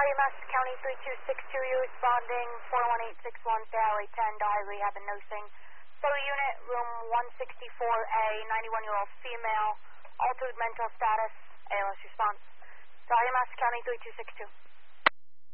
Madison County 3262, you're responding 41861 Highway 10, Dye Rehab and Nursing. Photo unit, room 164A, 91-year-old female, altered mental status, ALS response. Madison County 3262.